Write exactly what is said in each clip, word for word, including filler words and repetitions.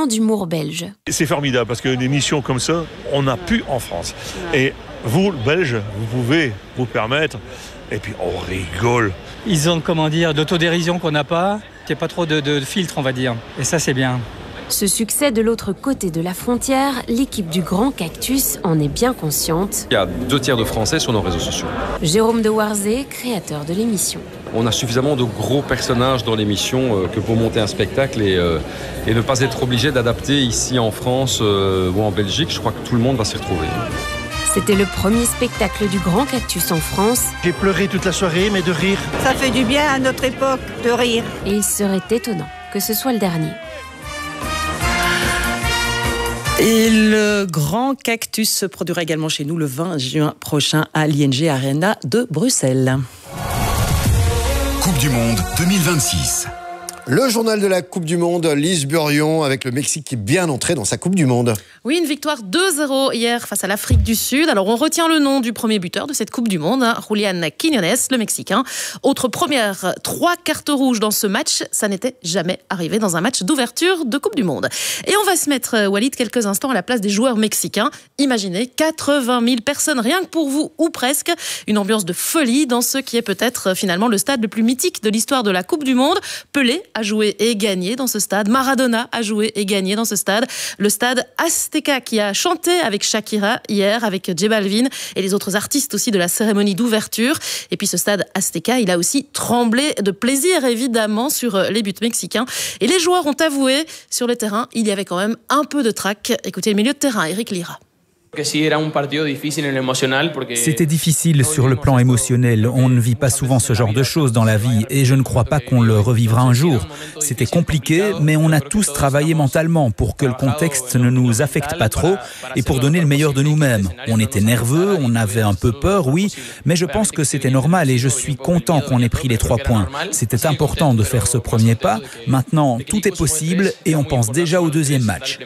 talent d'humour belge. C'est formidable parce qu'une émission comme ça, on n'a plus en France. Et vous, Belges, vous pouvez vous permettre, et puis on rigole. Ils ont, comment dire, d'autodérision qu'on n'a pas, qu'il n'y a pas trop de, de, de filtres, on va dire. Et ça, c'est bien. Ce succès de l'autre côté de la frontière, l'équipe du Grand Cactus en est bien consciente. Il y a deux tiers de Français sur nos réseaux sociaux. Jérôme de Warzé, créateur de l'émission. On a suffisamment de gros personnages dans l'émission euh, que pour monter un spectacle et, euh, et ne pas être obligé d'adapter ici en France euh, ou en Belgique. Je crois que tout le monde va s'y retrouver. C'était le premier spectacle du Grand Cactus en France. J'ai pleuré toute la soirée, mais de rire. Ça fait du bien à notre époque de rire. Et il serait étonnant que ce soit le dernier. Et le Grand Cactus se produira également chez nous le vingt juin prochain à l'I N G Arena de Bruxelles. Coupe du Monde deux mille vingt-six. Le journal de la Coupe du Monde, Lise Burion, avec le Mexique qui est bien entré dans sa Coupe du Monde. Oui, une victoire deux zéro hier face à l'Afrique du Sud. Alors, on retient le nom du premier buteur de cette Coupe du Monde, hein, Julián Quiñones, le Mexicain. Autre première, trois cartes rouges dans ce match. Ça n'était jamais arrivé dans un match d'ouverture de Coupe du Monde. Et on va se mettre, Walid, quelques instants à la place des joueurs mexicains. Imaginez, quatre-vingt mille personnes, rien que pour vous, ou presque. Une ambiance de folie dans ce qui est peut-être finalement le stade le plus mythique de l'histoire de la Coupe du Monde. Pelé a joué et gagné dans ce stade. Maradona a joué et gagné dans ce stade. Le stade Azteca qui a chanté avec Shakira hier, avec J Balvin et les autres artistes aussi de la cérémonie d'ouverture. Et puis ce stade Azteca, il a aussi tremblé de plaisir évidemment sur les buts mexicains. Et les joueurs ont avoué sur le terrain, il y avait quand même un peu de trac. Écoutez le milieu de terrain, Eric Lira. C'était difficile sur le plan émotionnel. On ne vit pas souvent ce genre de choses dans la vie et je ne crois pas qu'on le revivra un jour. C'était compliqué, mais on a tous travaillé mentalement pour que le contexte ne nous affecte pas trop et pour donner le meilleur de nous-mêmes. On était nerveux, on avait un peu peur, oui, mais je pense que c'était normal et je suis content qu'on ait pris les trois points. C'était important de faire ce premier pas. Maintenant, tout est possible et on pense déjà au deuxième match.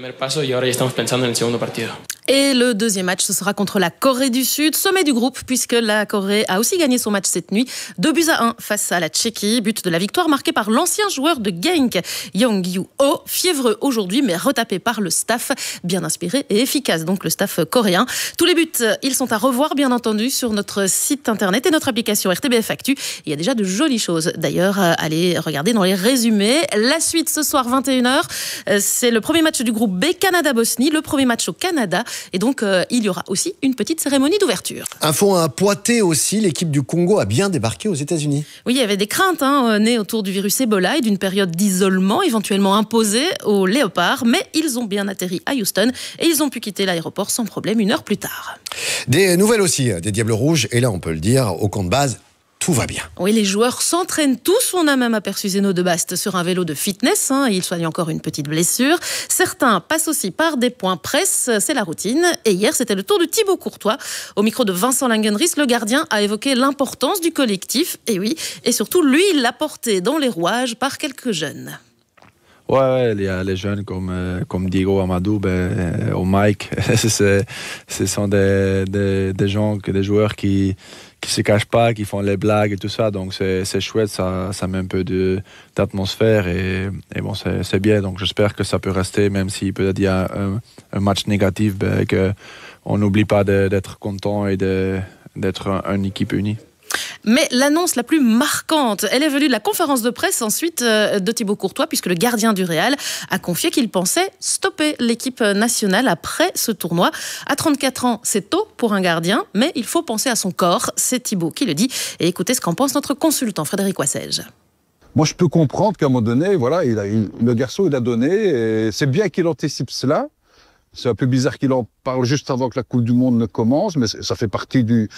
Et le deuxième match, ce sera contre la Corée du Sud, sommet du groupe, puisque la Corée a aussi gagné son match cette nuit. deux buts à un face à la Tchéquie. But de la victoire marqué par l'ancien joueur de Genk, Young Yoo-oh, fiévreux aujourd'hui, mais retapé par le staff, bien inspiré et efficace, donc le staff coréen. Tous les buts, ils sont à revoir, bien entendu, sur notre site internet et notre application R T B F Actu. Il y a déjà de jolies choses, d'ailleurs, allez regarder dans les résumés. La suite, ce soir, vingt et une heures, c'est le premier match du groupe B, Canada-Bosnie, le premier match au Canada. Et donc, euh, il y aura aussi une petite cérémonie d'ouverture. Info à Poitiers aussi, l'équipe du Congo a bien débarqué aux États-Unis. Oui, il y avait des craintes hein, nées autour du virus Ebola et d'une période d'isolement éventuellement imposée aux léopards. Mais ils ont bien atterri à Houston et ils ont pu quitter l'aéroport sans problème une heure plus tard. Des nouvelles aussi des Diables Rouges. Et là, on peut le dire, au camp de base, tout va bien. Oui, les joueurs s'entraînent tous. On a même aperçu Zeno de Bast sur un vélo de fitness. Hein, il soigne encore une petite blessure. Certains passent aussi par des points presse. C'est la routine. Et hier, c'était le tour de Thibaut Courtois. Au micro de Vincent Langenries, le gardien a évoqué l'importance du collectif. Et oui, et surtout, lui, il l'a porté dans les rouages par quelques jeunes. Ouais, ouais, il y a les jeunes comme, euh, comme Diego Amadou, ben, euh, ou Mike. c'est, ce sont des, des, des gens, des joueurs qui qui se cachent pas, qui font les blagues et tout ça. Donc c'est, c'est chouette, ça, ça met un peu de, d'atmosphère et, et bon, c'est, c'est bien. Donc j'espère que ça peut rester, même si peut-être il y a un, un match négatif, ben, qu'on n'oublie pas de, d'être content et de, d'être un, une équipe unie. Mais l'annonce la plus marquante, elle est venue de la conférence de presse ensuite de Thibaut Courtois, puisque le gardien du Real a confié qu'il pensait stopper l'équipe nationale après ce tournoi. À trente-quatre ans, c'est tôt pour un gardien, mais il faut penser à son corps. C'est Thibaut qui le dit. Et écoutez ce qu'en pense notre consultant Frédéric Wassège. Moi, je peux comprendre qu'à un moment donné, voilà, il a, il, le garçon, il a donné. Et c'est bien qu'il anticipe cela. C'est un peu bizarre qu'il en parle juste avant que la Coupe du Monde ne commence, mais ça fait partie du...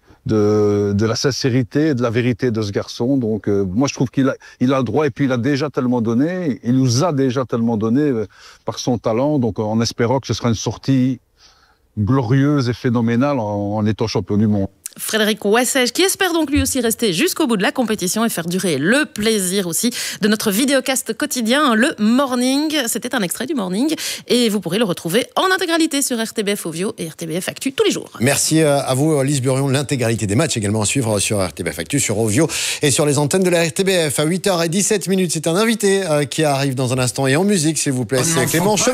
De, de la sincérité et de la vérité de ce garçon. Donc euh, moi je trouve qu'il a, il a le droit et puis il a déjà tellement donné, il nous a déjà tellement donné euh, par son talent, donc en espérant que ce sera une sortie glorieuse et phénoménale en, en étant champion du monde. Frédéric Wassège, qui espère donc lui aussi rester jusqu'au bout de la compétition et faire durer le plaisir aussi de notre vidéocast quotidien, le Morning. C'était un extrait du Morning et vous pourrez le retrouver en intégralité sur R T B F Ovio et R T B F Actu tous les jours. Merci à vous, Lise Burion. L'intégralité des matchs également à suivre sur R T B F Actu, sur Ovio et sur les antennes de la R T B F. À huit heures dix-sept minutes, c'est un invité qui arrive dans un instant et en musique, s'il vous plaît. C'est Clément Cheval.